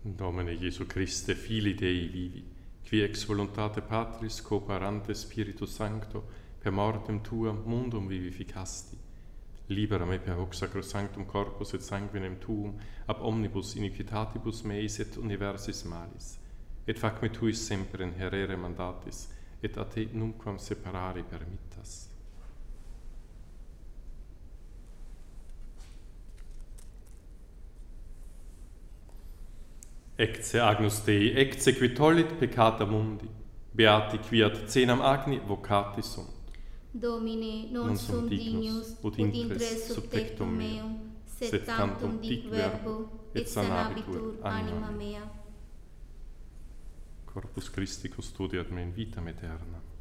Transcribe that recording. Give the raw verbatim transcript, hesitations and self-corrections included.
Domine Iesu Christe, Filii Dei vivi, qui ex voluntate Patris cooperante Spiritus Sancto, per mortem Tuam mundum vivificasti, libera me per hoc sacrosanctum corpus et sanguinem Tuum, ab omnibus iniquitatibus meis et universis malis, et fac me Tuis semper in herere mandatis, et a Te nunquam separare permittas. Ecce Agnus Dei, ecce qui tollit peccata mundi, beati quiat cenam agni vocati sunt. Domine, non, non sum dignus, ut intres sub tectum meum, sed tantum dic verbo, et sanabitur anima mea. Corpus Christi custodiat me in vitam aeterna.